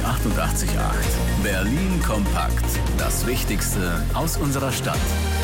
88,8. Berlin kompakt. Das Wichtigste aus unserer Stadt.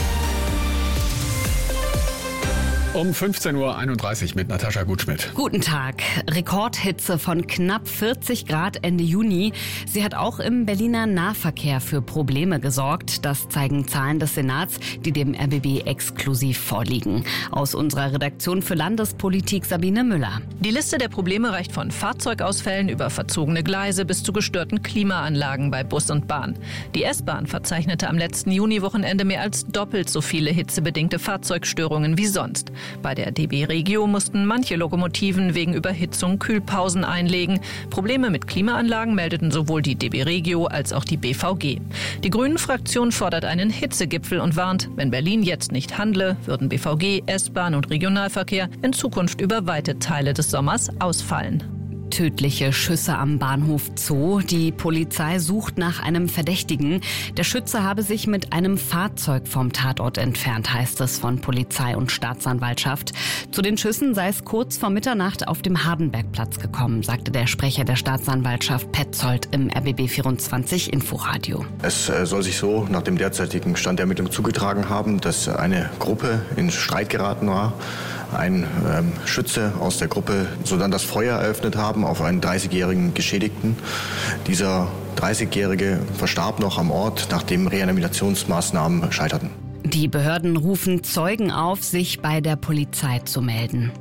Um 15.31 Uhr mit Natascha Gutschmidt. Guten Tag. Rekordhitze von knapp 40 Grad Ende Juni. Sie hat auch im Berliner Nahverkehr für Probleme gesorgt. Das zeigen Zahlen des Senats, die dem RBB exklusiv vorliegen. Aus unserer Redaktion für Landespolitik Sabine Müller. Die Liste der Probleme reicht von Fahrzeugausfällen über verzogene Gleise bis zu gestörten Klimaanlagen bei Bus und Bahn. Die S-Bahn verzeichnete am letzten Juniwochenende mehr als doppelt so viele hitzebedingte Fahrzeugstörungen wie sonst. Bei der DB Regio mussten manche Lokomotiven wegen Überhitzung Kühlpausen einlegen. Probleme mit Klimaanlagen meldeten sowohl die DB Regio als auch die BVG. Die Grünen-Fraktion fordert einen Hitzegipfel und warnt, wenn Berlin jetzt nicht handle, würden BVG, S-Bahn und Regionalverkehr in Zukunft über weite Teile des Sommers ausfallen. Tödliche Schüsse am Bahnhof Zoo. Die Polizei sucht nach einem Verdächtigen. Der Schütze habe sich mit einem Fahrzeug vom Tatort entfernt, heißt es von Polizei und Staatsanwaltschaft. Zu den Schüssen sei es kurz vor Mitternacht auf dem Hardenbergplatz gekommen, sagte der Sprecher der Staatsanwaltschaft Petzold im RBB 24 Inforadio. Es soll sich so nach dem derzeitigen Stand der Ermittlung zugetragen haben, dass eine Gruppe in Streit geraten war. Ein Schütze aus der Gruppe sodann das Feuer eröffnet haben auf einen 30-jährigen Geschädigten. Dieser 30-jährige verstarb noch am Ort, nachdem Reanimationsmaßnahmen scheiterten. Die Behörden rufen Zeugen auf, sich bei der Polizei zu melden.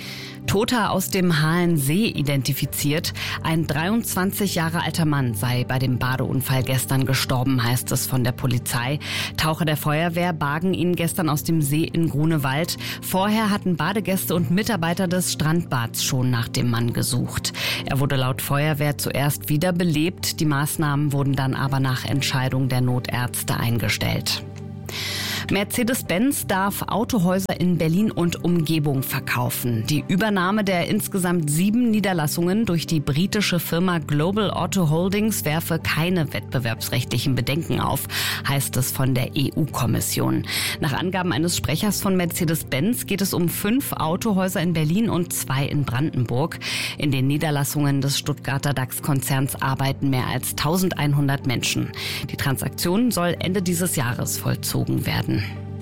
Toter aus dem Halensee identifiziert. Ein 23 Jahre alter Mann sei bei dem Badeunfall gestern gestorben, heißt es von der Polizei. Taucher der Feuerwehr bargen ihn gestern aus dem See in Grunewald. Vorher hatten Badegäste und Mitarbeiter des Strandbads schon nach dem Mann gesucht. Er wurde laut Feuerwehr zuerst wiederbelebt. Die Maßnahmen wurden dann aber nach Entscheidung der Notärzte eingestellt. Mercedes-Benz darf Autohäuser in Berlin und Umgebung verkaufen. Die Übernahme der insgesamt 7 Niederlassungen durch die britische Firma Global Auto Holdings werfe keine wettbewerbsrechtlichen Bedenken auf, heißt es von der EU-Kommission. Nach Angaben eines Sprechers von Mercedes-Benz geht es um 5 Autohäuser in Berlin und 2 in Brandenburg. In den Niederlassungen des Stuttgarter DAX-Konzerns arbeiten mehr als 1100 Menschen. Die Transaktion soll Ende dieses Jahres vollzogen werden.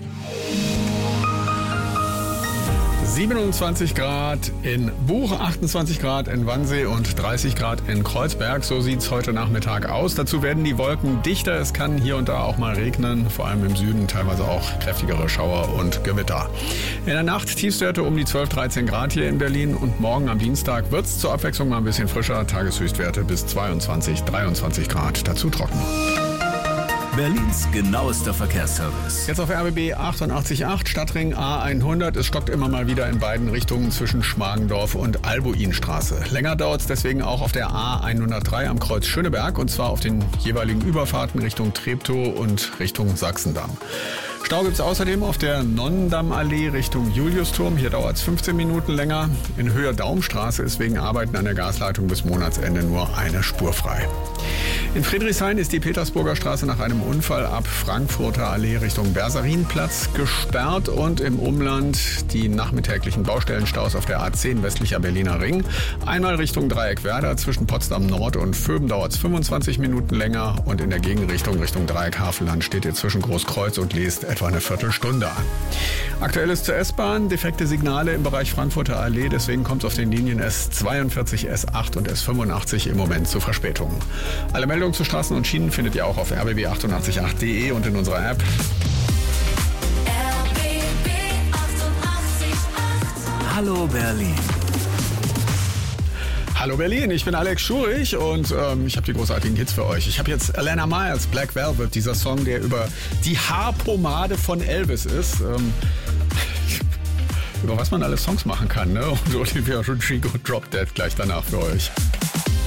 27 Grad in Buch, 28 Grad in Wannsee und 30 Grad in Kreuzberg. So sieht's heute Nachmittag aus. Dazu werden die Wolken dichter. Es kann hier und da auch mal regnen, vor allem im Süden teilweise auch kräftigere Schauer und Gewitter. In der Nacht Tiefstwerte um die 12, 13 Grad hier in Berlin und morgen am Dienstag wird's zur Abwechslung mal ein bisschen frischer. Tageshöchstwerte bis 22, 23 Grad. Dazu trocken. Berlins genauester Verkehrsservice. Jetzt auf RBB 88,8, Stadtring A100. Es stockt immer mal wieder in beiden Richtungen zwischen Schmargendorf und Albuinstraße. Länger dauert es deswegen auch auf der A103 am Kreuz Schöneberg und zwar auf den jeweiligen Überfahrten Richtung Treptow und Richtung Sachsendamm. Stau gibt es außerdem auf der Nonnendammallee Richtung Juliusturm. Hier dauert es 15 Minuten länger. In Höhe Daumstraße ist wegen Arbeiten an der Gasleitung bis Monatsende nur eine Spur frei. In Friedrichshain ist die Petersburger Straße nach einem Unfall ab Frankfurter Allee Richtung Bersarinplatz gesperrt und im Umland die nachmittäglichen Baustellenstaus auf der A10 westlicher Berliner Ring. Einmal Richtung Dreieckwerder zwischen Potsdam Nord und Vöben dauert es 25 Minuten länger und in der Gegenrichtung Richtung Dreieck Havelland steht ihr zwischen Großkreuz und Leest etwa eine Viertelstunde an. Aktuell ist zur S-Bahn defekte Signale im Bereich Frankfurter Allee, deswegen kommt es auf den Linien S42, S8 und S85 im Moment zu Verspätungen. Alle Meldungen zu Straßen und Schienen findet ihr auch auf rbb888.de und in unserer App. RBB 88,8. Hallo Berlin. Hallo Berlin, ich bin Alex Schurich und ich habe die großartigen Hits für euch. Ich habe jetzt Alana Miles, Black Velvet, dieser Song, der über die Haarpomade von Elvis ist. Über was man alles Songs machen kann, ne? Und Olivia Rodrigo Drop Dead gleich danach für euch.